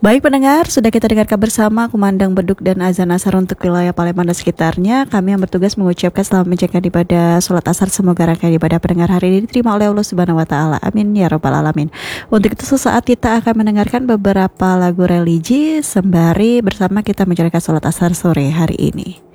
Baik pendengar, sudah kita dengarkan bersama kumandang beduk dan azan asar untuk wilayah Palembang dan sekitarnya. Kami yang bertugas mengucapkan selamat menjalankan ibadah sholat asar. Semoga rangkaian ibadah pendengar hari ini diterima oleh Allah Subhanahu wa Ta'ala. Amin ya Rabbal Alamin. Untuk itu sesaat kita akan mendengarkan beberapa lagu religi sembari bersama kita menjalankan sholat asar sore hari ini.